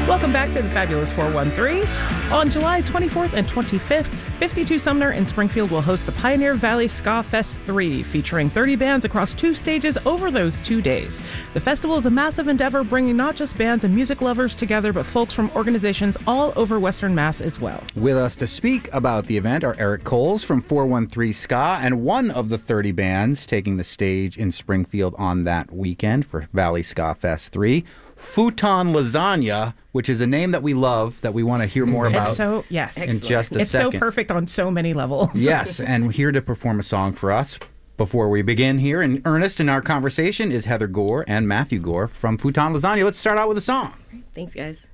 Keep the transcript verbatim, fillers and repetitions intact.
Welcome back to the Fabulous four one three. On July twenty-fourth and twenty-fifth, fifty-two Sumner in Springfield will host the Pioneer Valley Ska Fest three, featuring thirty bands across two stages over those two days. The festival is a massive endeavor, bringing not just bands and music lovers together, but folks from organizations all over Western Mass as well. With us to speak about the event are Eric Coles from four one three Ska and one of the thirty bands taking the stage in Springfield on that weekend for Valley Ska Fest three. Futon Lasagna, which is a name that we love, that we want to hear more about. It's so, yes. In just a it's second. so perfect on so many levels. Yes, and here to perform a song for us before we begin here in earnest in our conversation is Heather Gore and Matthew Gore from Futon Lasagna. Let's start out with a song. Thanks, guys.